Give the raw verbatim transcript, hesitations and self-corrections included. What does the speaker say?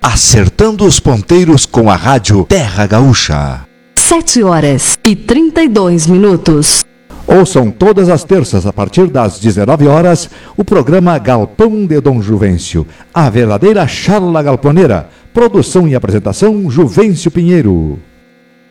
Acertando os ponteiros com a rádio Terra Gaúcha. Sete horas e trinta e dois minutos. Ouçam todas as terças, a partir das dezenove horas, o programa Galpão de Dom Juvencio, a verdadeira charla galponeira. Produção e apresentação, Juvencio Pinheiro.